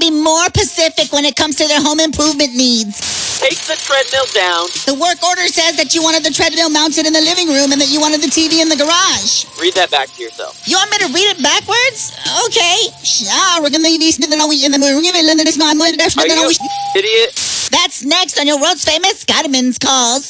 be more specific when it comes to their home improvement needs. Take the treadmill down. The work order says that you wanted the treadmill mounted in the living room and that you wanted the TV in the garage. Read that back to yourself. You want me to read it backwards? Okay. Are you idiot? That's next on your world's famous Scottyman's Calls.